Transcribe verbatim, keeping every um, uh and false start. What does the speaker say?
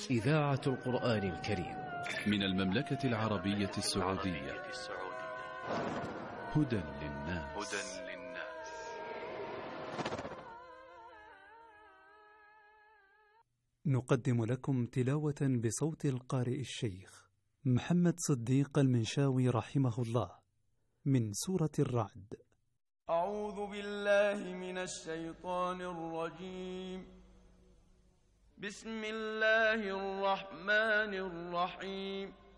إذاعة القرآن الكريم من المملكة العربية السعودية. هدى للناس. نقدم لكم تلاوة بصوت القارئ الشيخ محمد صديق المنشاوي رحمه الله من سورة الرعد. أعوذ بالله من الشيطان الرجيم. بسم الله الرحمن الرحيم.